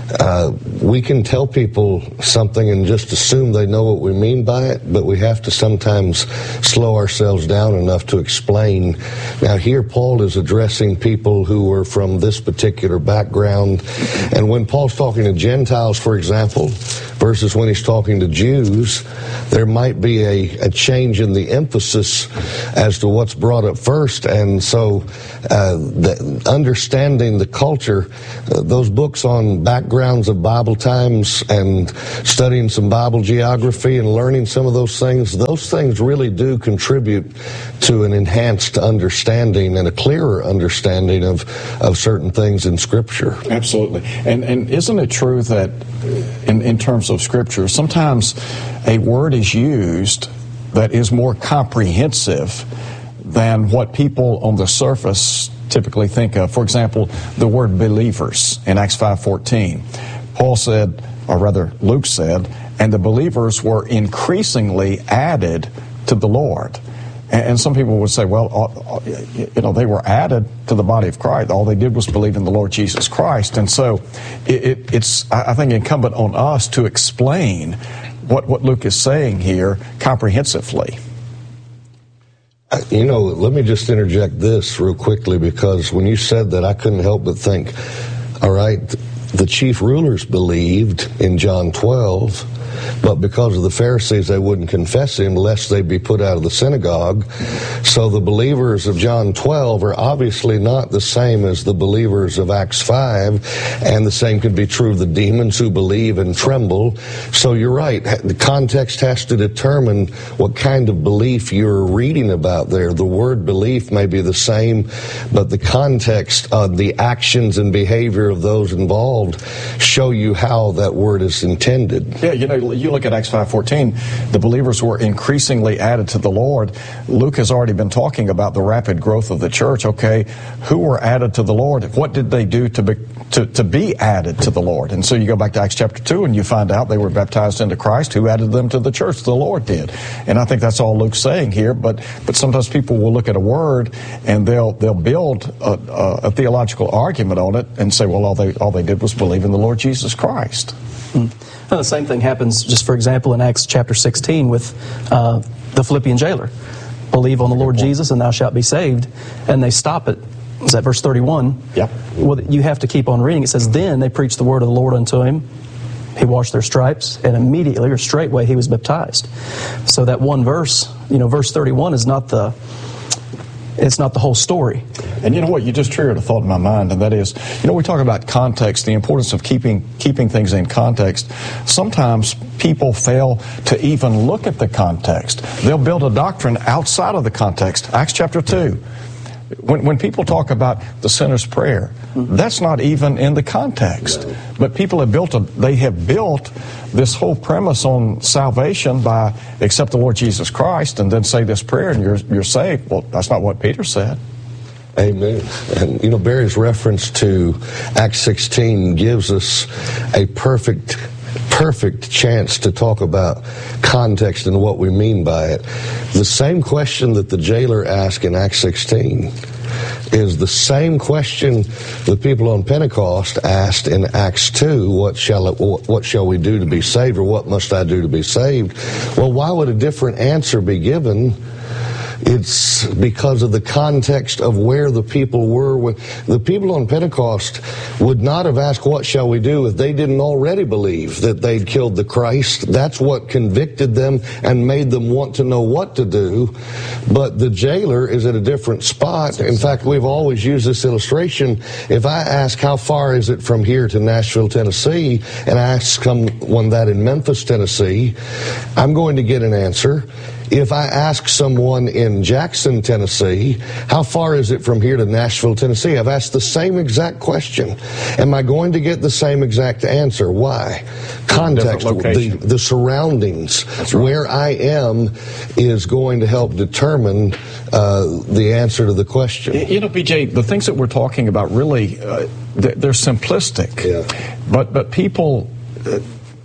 Uh, we can tell people something and just assume they know what we mean by it, but we have to sometimes slow ourselves down enough to explain. Now here Paul is addressing people who were from this particular background, and when Paul's talking to Gentiles, for example, versus when he's talking to Jews, there might be a, a change in the emphasis as to what's brought up first. And so uh, the, understanding the culture, uh, those books on backgrounds of Bible times and studying some Bible geography and learning some of those things, those things really do contribute to an enhanced understanding and a clearer understanding of, of certain things in Scripture. Absolutely. And and isn't it true that in, in terms of Scripture, sometimes a word is used that is more comprehensive than what people on the surface typically think of? For example, the word believers in Acts five fourteen. Paul said, or rather Luke said, and the believers were increasingly added to the Lord. And some people would say, well, you know, they were added to the body of Christ. All they did was believe in the Lord Jesus Christ. And so it, it, it's, I think, incumbent on us to explain what, what Luke is saying here comprehensively. You know, let me just interject this real quickly, because when you said that, I couldn't help but think, all right, the chief rulers believed in John twelve, but because of the Pharisees, they wouldn't confess him lest they be put out of the synagogue. So the believers of John twelve are obviously not the same as the believers of Acts five, and the same could be true of the demons who believe and tremble. So you're right. The context has to determine what kind of belief you're reading about there. The word belief may be the same, but the context of the actions and behavior of those involved show you how that word is intended. Yeah, you know, you look at Acts five fourteen, the believers were increasingly added to the Lord. Luke has already been talking about the rapid growth of the church. Okay, who were added to the Lord? What did they do to be, to, to be added to the Lord? And so you go back to Acts chapter two and you find out they were baptized into Christ. Who added them to the church? The Lord did. And I think that's all Luke's saying here. But but sometimes people will look at a word and they'll they'll build a, a, a theological argument on it and say, well, all they all they did was believe in the Lord Jesus Christ. Mm. Well, the same thing happens, just for example, in Acts chapter sixteen with uh, the Philippian jailer. Believe on the Lord Jesus and thou shalt be saved. And they stop it. Is that verse thirty-one? Yep. Well, you have to keep on reading. It says, then they preached the word of the Lord unto him. He washed their stripes, and immediately or straightway he was baptized. So that one verse, you know, verse thirty-one is not the... It's not the whole story. And you know what? You just triggered a thought in my mind, and that is, you know, we talk about context, the importance of keeping keeping things in context. Sometimes people fail to even look at the context. They'll build a doctrine outside of the context. Acts chapter two. When, when people talk about the sinner's prayer, that's not even in the context. But people have built a, they have built this whole premise on salvation by accept the Lord Jesus Christ and then say this prayer and you're you're saved. Well, that's not what Peter said. Amen. And you know, Barry's reference to Acts sixteen gives us a perfect perfect chance to talk about context and what we mean by it. The same question that the jailer asked in Acts sixteen is the same question the people on Pentecost asked in Acts two, what shall it, what shall we do to be saved, or what must I do to be saved? Well, why would a different answer be given? It's because of the context of where the people were. The people on Pentecost would not have asked, what shall we do, if they didn't already believe that they'd killed the Christ. That's what convicted them and made them want to know what to do. But the jailer is at a different spot. In fact, we've always used this illustration. If I ask, how far is it from here to Nashville, Tennessee, and I ask someone that in Memphis, Tennessee, I'm going to get an answer. If I ask someone in Jackson, Tennessee, how far is it from here to Nashville, Tennessee? I've asked the same exact question. Am I going to get the same exact answer? Why? Context, the, the surroundings, right. Where I am is going to help determine uh, the answer to the question. You know, B J, the things that we're talking about really, uh, they're simplistic. Yeah. But, but people... Uh,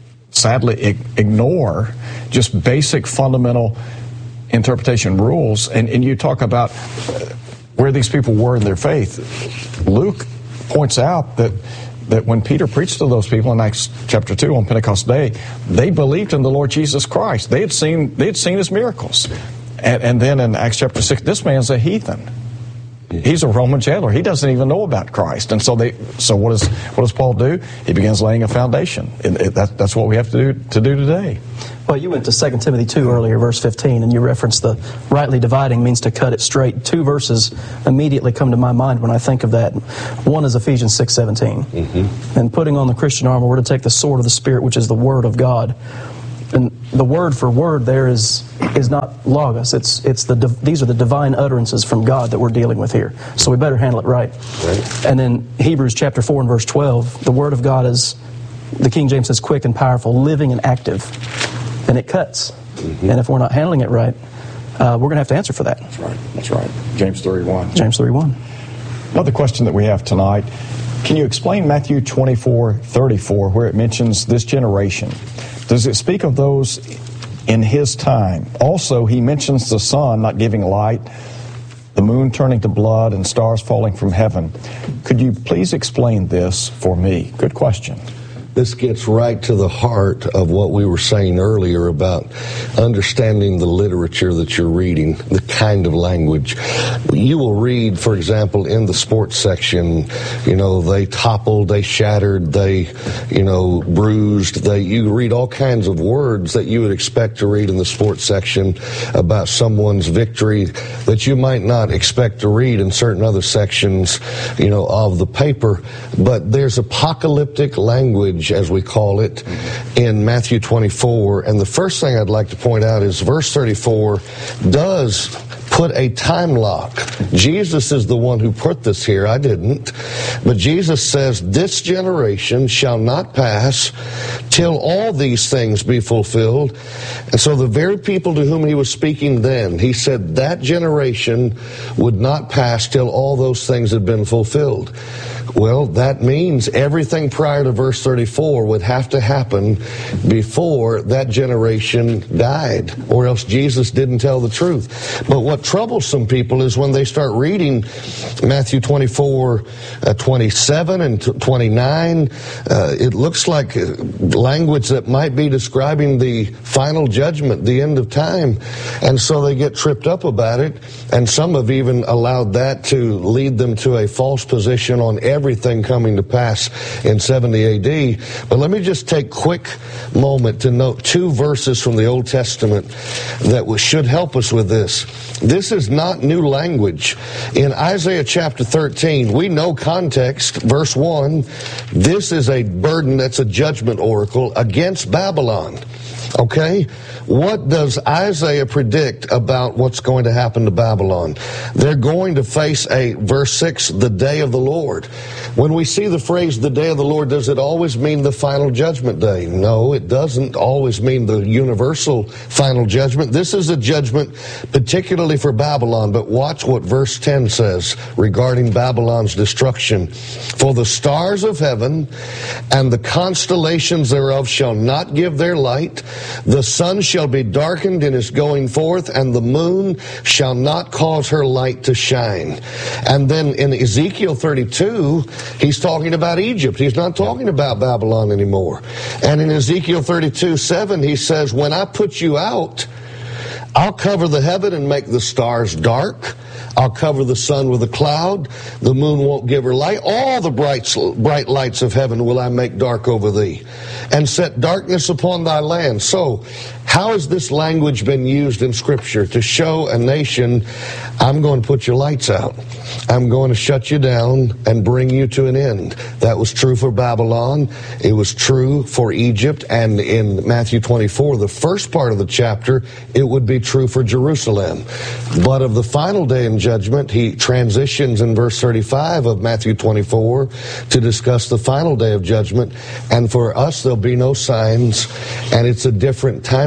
sadly ignore just basic fundamental interpretation rules. And, and you talk about where these people were in their faith. Luke points out that that when Peter preached to those people in Acts chapter two on Pentecost Day, they believed in the Lord Jesus Christ. They had seen they had seen his miracles. And, and then in Acts chapter six, this man's a heathen. He's a Roman jailer. He doesn't even know about Christ. And so they so what does what does Paul do? He begins laying a foundation. It, it, that, that's what we have to do to do today. Well, you went to Second Timothy two earlier, verse fifteen, and you referenced the rightly dividing means to cut it straight. Two verses immediately come to my mind when I think of that. One is Ephesians six seventeen. Mm-hmm. And putting on the Christian armor, we're to take the sword of the Spirit, which is the Word of God. And the word for word there is is not logos. It's it's the these are the divine utterances from God that we're dealing with here. So we better handle it right. Right. And then Hebrews chapter four and verse twelve, the Word of God is, the King James says, quick and powerful, living and active, and it cuts. Mm-hmm. And if we're not handling it right, uh, we're going to have to answer for that. That's right. That's right. James three one. James three one. Another question that we have tonight: can you explain Matthew twenty-four thirty-four, where it mentions this generation? Does it speak of those in his time? Also, he mentions the sun not giving light, the moon turning to blood, and stars falling from heaven. Could you please explain this for me? Good question. This gets right to the heart of what we were saying earlier about understanding the literature that you're reading, the kind of language. You will read, for example, in the sports section, you know, they toppled, they shattered, they, you know, bruised. They, you read all kinds of words that you would expect to read in the sports section about someone's victory that you might not expect to read in certain other sections, you know, of the paper. But there's apocalyptic language, as we call it, in Matthew twenty-four. And the first thing I'd like to point out is verse thirty-four does put a time lock. Jesus is the one who put this here. I didn't. But Jesus says, this generation shall not pass till all these things be fulfilled. And so the very people to whom he was speaking then, he said that generation would not pass till all those things had been fulfilled. Well, that means everything prior to verse thirty-four would have to happen before that generation died, or else Jesus didn't tell the truth. But what troubles some people is when they start reading Matthew twenty-four, uh, twenty-seven and twenty-nine, uh, it looks like language that might be describing the final judgment, the end of time. And so they get tripped up about it, and some have even allowed that to lead them to a false position on everything coming to pass in seventy A D. But let me just take a quick moment to note two verses from the Old Testament that should help us with this. This is not new language. In Isaiah chapter thirteen, we know context. Verse one, this is a burden, that's a judgment oracle against Babylon. Okay? What does Isaiah predict about what's going to happen to Babylon? They're going to face a, verse six, the day of the Lord. When we see the phrase, the day of the Lord, does it always mean the final judgment day? No, it doesn't always mean the universal final judgment. This is a judgment particularly for Babylon, but watch what verse ten says regarding Babylon's destruction. For the stars of heaven and the constellations thereof shall not give their light. The sun shall be darkened in his going forth, and the moon shall not cause her light to shine. And then in Ezekiel thirty-two, he's talking about Egypt. He's not talking about Babylon anymore. And in Ezekiel thirty-two seven, he says, when I put you out, I'll cover the heaven and make the stars dark. I'll cover the sun with a cloud. The moon won't give her light. All the bright, bright lights of heaven will I make dark over thee, and set darkness upon thy land. So, how has this language been used in Scripture to show a nation, I'm going to put your lights out. I'm going to shut you down and bring you to an end. That was true for Babylon. It was true for Egypt. And in Matthew twenty-four, the first part of the chapter, it would be true for Jerusalem. But of the final day in judgment, he transitions in verse thirty-five of Matthew twenty-four to discuss the final day of judgment. And for us, there'll be no signs, and it's a different time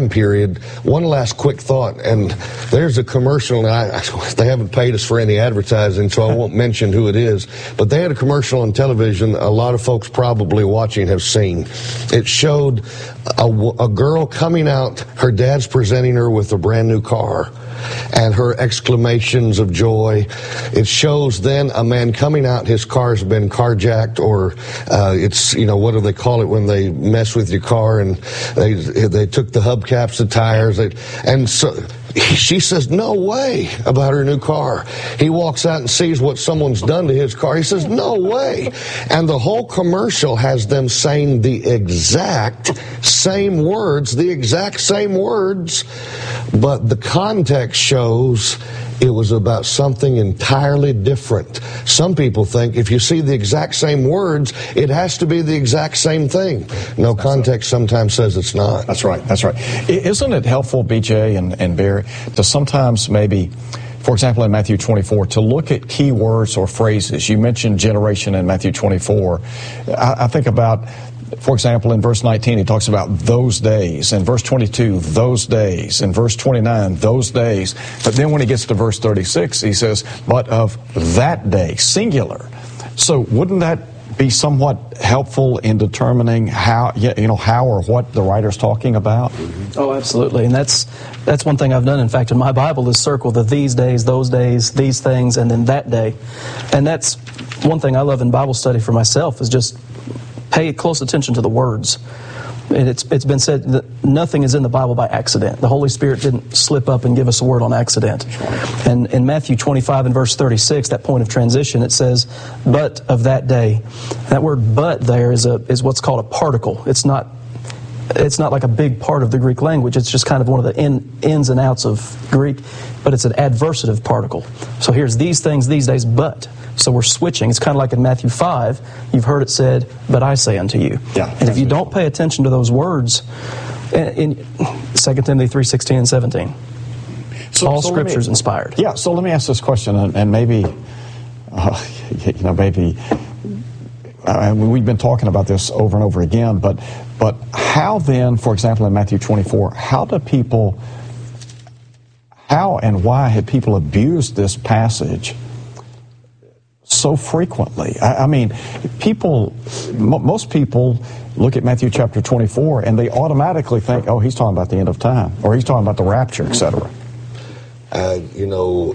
time period. One last quick thought, and there's a commercial, and I, they haven't paid us for any advertising, so I won't mention who it is, but they had a commercial on television a lot of folks probably watching have seen. It showed a, a girl coming out, her dad's presenting her with a brand new car, and her exclamations of joy. It shows then a man coming out, his car's been carjacked, or uh, it's, you know, what do they call it when they mess with your car, and they they took the hubcaps, the tires, they, and so she says, no way, about her new car. He walks out and sees what someone's done to his car. He says, no way. And the whole commercial has them saying the exact same words, the exact same words, but the context shows it was about something entirely different. Some people think if you see the exact same words, it has to be the exact same thing. No, context sometimes says it's not. That's right. That's right. Isn't it helpful, B J and, and Barry, to sometimes maybe, for example, in Matthew twenty-four, to look at key words or phrases? You mentioned generation in Matthew twenty-four. I, I think about, for example, in verse nineteen, he talks about those days. In verse twenty-two, those days. In verse twenty-nine, those days. But then when he gets to verse thirty-six, he says, but of that day, singular. So wouldn't that be somewhat helpful in determining how, you know, how or what the writer's talking about? Oh, absolutely. And that's that's one thing I've done, in fact, in my Bible, is circle the these days, those days, these things, and then that day. And that's one thing I love in Bible study for myself, is just pay close attention to the words. And it's it's been said that nothing is in the Bible by accident. The Holy Spirit didn't slip up and give us a word on accident. And in Matthew twenty-five and verse thirty-six, that point of transition, it says, but of that day. That word but there is a is what's called a particle. It's not it's not like a big part of the Greek language. It's just kind of one of the in, ins and outs of Greek, but it's an adversative particle. So here's these things these days, but. So we're switching. It's kind of like in Matthew five, you've heard it said, but I say unto you. Yeah, and if you don't pay attention to those words, in Second Timothy three sixteen and seventeen, so, all so Scripture is inspired. Yeah, so let me ask this question, and, and maybe, uh, you know, maybe, uh, we've been talking about this over and over again, but, but how then, for example, in Matthew twenty-four, how do people, how and why have people abused this passage so frequently? I, I mean, people, m- most people look at Matthew chapter twenty-four and they automatically think, oh, he's talking about the end of time, or he's talking about the rapture, et cetera. Uh, you know,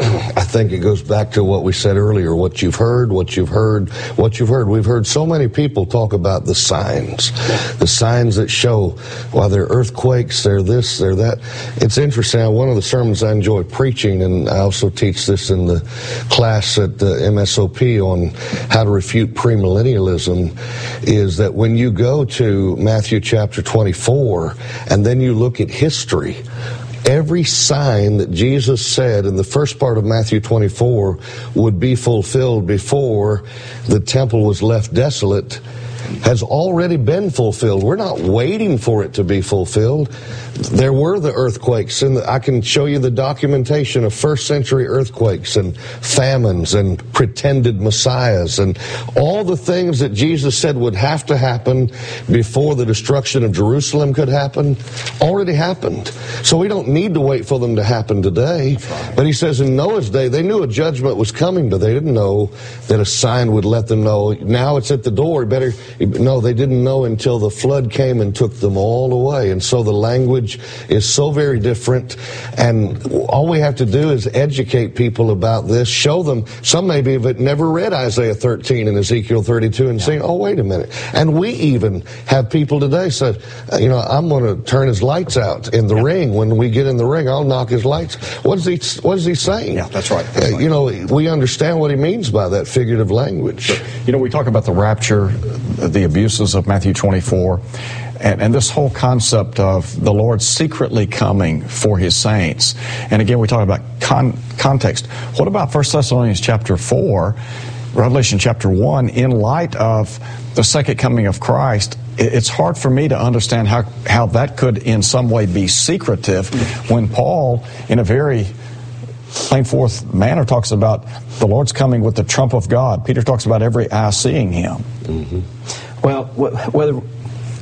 I think it goes back to what we said earlier, what you've heard, what you've heard, what you've heard. We've heard so many people talk about the signs, the signs that show, well, they're earthquakes, they're this, they're that. It's interesting. One of the sermons I enjoy preaching, and I also teach this in the class at the M S O P on how to refute premillennialism, is that when you go to Matthew chapter twenty-four and then you look at history, every sign that Jesus said in the first part of Matthew twenty-four would be fulfilled before the temple was left desolate has already been fulfilled. We're not waiting for it to be fulfilled. There were the earthquakes, and I can show you the documentation of first century earthquakes and famines and pretended messiahs and all the things that Jesus said would have to happen before the destruction of Jerusalem could happen already happened. So we don't need to wait for them to happen today. Right. But he says in Noah's day, they knew a judgment was coming, but they didn't know that a sign would let them know, now it's at the door, better. No, they didn't know until the flood came and took them all away. And so the language is so very different, and all we have to do is educate people about this, show them. Some maybe have never read Isaiah thirteen and Ezekiel thirty-two and yeah. saying, oh, wait a minute. And we even have people today say, you know, I'm going to turn his lights out in the yeah. ring. When we get in the ring, I'll knock his lights. What is he, what is he saying? Yeah, that's right. That's uh, right. You know, we understand what he means by that figurative language. But, you know, we talk about the rapture, the abuses of Matthew twenty-four, and, and this whole concept of the Lord secretly coming for his saints. And again, we talk about con- context. What about First Thessalonians chapter four, Revelation chapter one, in light of the second coming of Christ? It's hard for me to understand how, how that could in some way be secretive when Paul, in a very plain forth manner, talks about the Lord's coming with the trump of God. Peter talks about every eye seeing him. Mm-hmm. Well, whether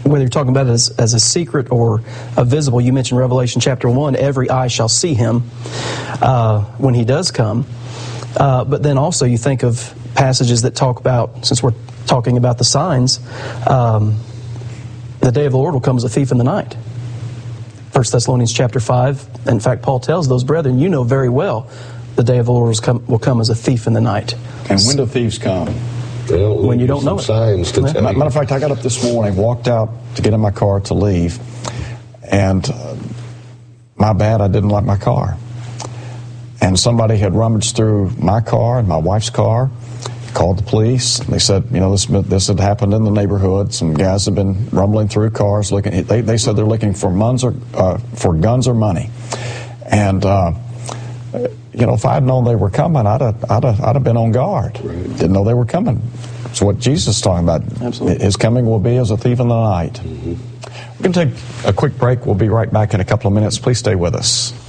whether you're talking about it as, as a secret or a visible, you mentioned Revelation chapter one, every eye shall see him uh, when he does come. Uh, but then also you think of passages that talk about, since we're talking about the signs, um, the day of the Lord will come as a thief in the night. First Thessalonians chapter five, in fact, Paul tells those brethren, you know very well the day of the Lord will come, will come as a thief in the night. And when do thieves come? When you don't know it. Signs to Yeah. tell Matter you. of fact, I got up this morning, walked out to get in my car to leave, and uh, my bad, I didn't lock my car. And somebody had rummaged through my car and my wife's car, called the police. They said, you know, this this had happened in the neighborhood. Some guys had been rumbling through cars looking. They, they said they're looking for guns or uh, for guns or money. And uh, you know, if I'd known they were coming, I'd have, I'd have, I'd have been on guard. Right. Didn't know they were coming. It's what Jesus is talking about. Absolutely. His coming will be as a thief in the night. Mm-hmm. We're going to take a quick break. We'll be right back in a couple of minutes. Please stay with us.